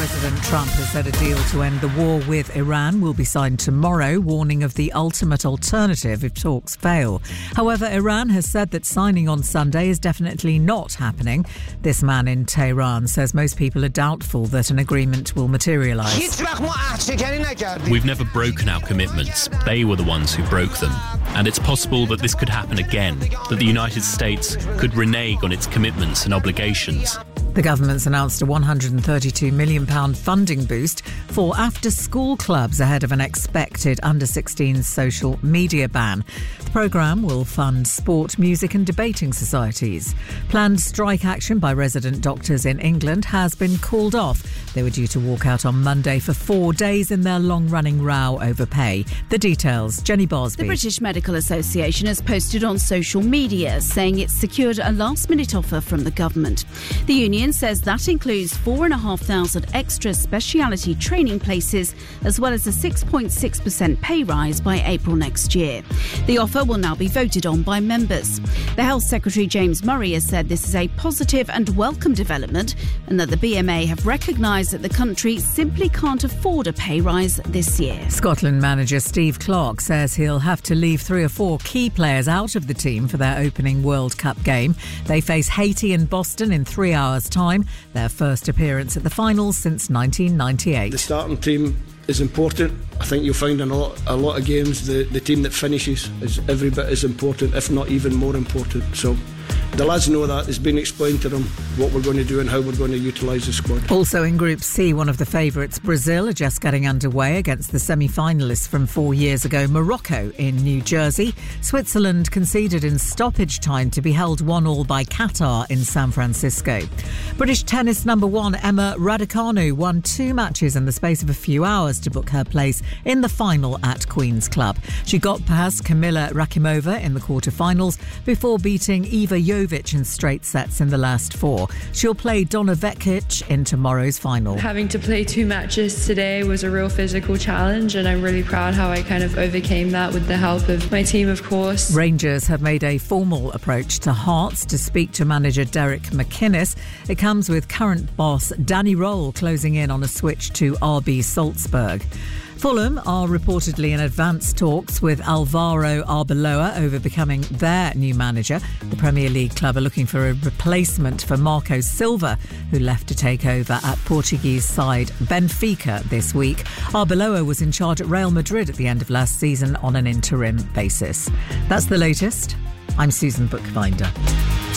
President Trump has said a deal to end the war with Iran will be signed tomorrow, warning of the ultimate alternative if talks fail. However, Iran has said that signing on Sunday is definitely not happening. This man in Tehran says most people are doubtful that an agreement will materialise. We've never broken our commitments. They were the ones who broke them. And it's possible that this could happen again, that the United States could renege on its commitments and obligations. The government's announced a £132 million funding boost for after-school clubs ahead of an expected under-16 social media ban. The programme will fund sport, music and debating societies. Planned strike action by resident doctors in England has been called off. They were due to walk out on Monday for 4 days in their long-running row over pay. The details, Jenny Bosby. The British Medical Association has posted on social media saying it's secured a last-minute offer from the government. The union says that includes 4,500 extra speciality training places, as well as a 6.6% pay rise by April next year. The offer will now be voted on by members. The Health Secretary James Murray has said this is a positive and welcome development, and that the BMA have recognised that the country simply can't afford a pay rise this year. Scotland manager Steve Clarke says he'll have to leave 3 or 4 key players out of the team for their opening World Cup game. They face Haiti in Boston in 3 hours' time, their first appearance at the finals since 1998. The starting team is important. I think you'll find in a lot of games the team that finishes is every bit as important, if not even more important. So the lads know that. It's been explained to them what we're going to do and how we're going to utilise the squad. Also in Group C, one of the favourites, Brazil, are just getting underway against the semi-finalists from 4 years ago, Morocco in New Jersey. Switzerland conceded in stoppage time to be held 1-1 by Qatar in San Francisco. British tennis number 1 Emma Raducanu won 2 matches in the space of a few hours to book her place in the final at Queen's Club. She got past Kamila Rakimova in the quarter-finals before beating Iva Jovic in straight sets in the last 4. She'll play Donna Vekic in tomorrow's final. Having to play 2 matches today was a real physical challenge, and I'm really proud how I kind of overcame that with the help of my team, of course. Rangers have made a formal approach to Hearts to speak to manager Derek McInnes. It comes with current boss Danny Roll closing in on a switch to RB Salzburg. Fulham are reportedly in advanced talks with Alvaro Arbeloa over becoming their new manager. The Premier League club are looking for a replacement for Marco Silva, who left to take over at Portuguese side Benfica this week. Arbeloa was in charge at Real Madrid at the end of last season on an interim basis. That's the latest. I'm Susan Bookbinder.